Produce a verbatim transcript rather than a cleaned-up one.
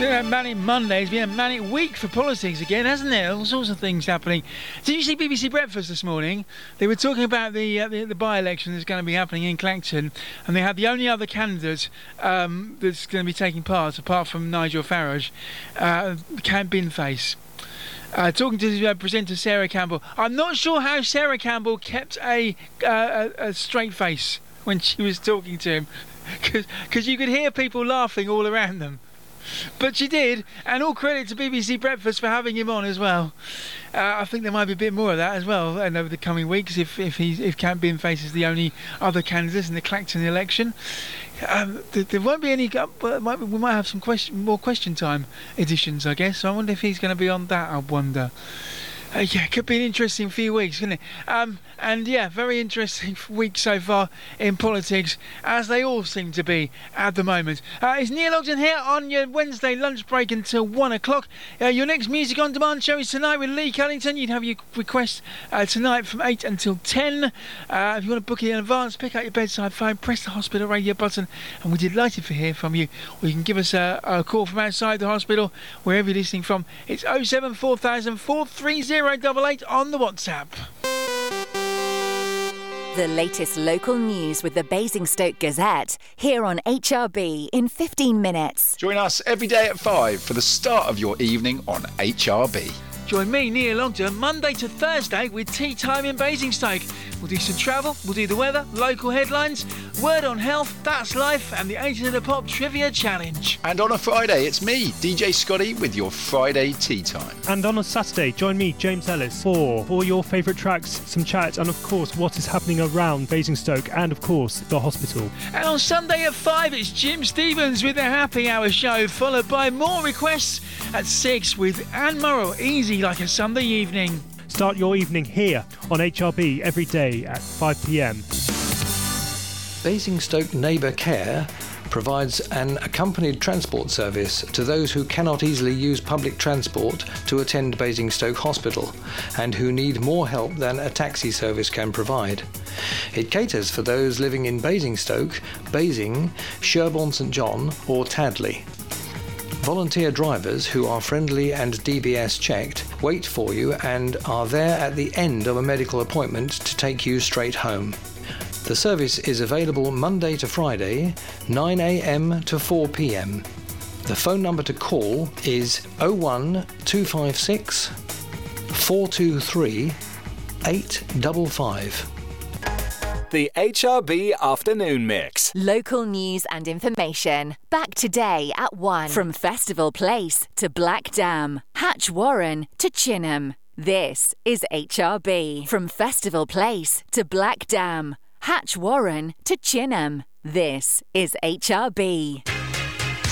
been a manic Monday. It's been a manic week for politics again, hasn't it? All sorts of things happening. Did you see B B C Breakfast this morning? They were talking about the uh, the, the by-election that's going to be happening in Clacton, and they had the only other candidate um, that's going to be taking part, apart from Nigel Farage, uh, Camp Binface. Uh, talking to uh, presenter Sarah Campbell. I'm not sure how Sarah Campbell kept a, uh, a, a straight face when she was talking to him, because you could hear people laughing all around them. But she did, and all credit to B B C Breakfast for having him on as well. Uh, I think there might be a bit more of that as well, and over the coming weeks, if if he's if Camp Binface is the only other candidate in the Clacton election, um, there, there won't be any. Uh, might, we might have some question, more question time editions, I guess. So I wonder if he's going to be on that. I wonder. Uh, yeah, it could be an interesting few weeks, couldn't it? Um, and yeah, very interesting week so far in politics, as they all seem to be at the moment. Uh, it's Neil Ogden here on your Wednesday lunch break until one o'clock. Uh, your next Music On Demand show is tonight with Lee Cullington. You'd have your requests uh, tonight from eight until ten. Uh, if you want to book it in advance, pick out your bedside phone, press the hospital radio button, and we're delighted to hear from you. Or you can give us a, a call from outside the hospital, wherever you're listening from. It's oh seven four thousand, four three zero eight eight on the WhatsApp. The latest local news with the Basingstoke Gazette, here on H R B in fifteen minutes. Join us every day at five for the start of your evening on H R B. Join me, Neil Ogden, Monday to Thursday with Tea Time in Basingstoke. We'll do some travel, we'll do the weather, local headlines, word on health, that's life, and the eighties of the Pop Trivia Challenge. And on a Friday, it's me, D J Scotty, with your Friday Tea Time. And on a Saturday, join me, James Ellis, for all your favourite tracks, some chat, and of course, what is happening around Basingstoke, and of course, the hospital. And on Sunday at five, it's Jim Stevens with the Happy Hour show, followed by more requests at six with Anne Morrow, Easy Like a Sunday Evening. Start your evening here on H R B every day at five p m. Basingstoke Neighbour Care provides an accompanied transport service to those who cannot easily use public transport to attend Basingstoke Hospital and who need more help than a taxi service can provide. It caters for those living in Basingstoke, Basing, Sherborne St John or Tadley. Volunteer drivers who are friendly and D B S checked wait for you and are there at the end of a medical appointment to take you straight home. The service is available Monday to Friday, nine a m to four p m. The phone number to call is oh one two five six, four two three, eight five five. The H R B Afternoon Mix. Local news and information. Back today at one. From Festival Place to Black Dam, Hatch Warren to Chinham. This is H R B. From Festival Place to Black Dam, Hatch Warren to Chinham. This is H R B.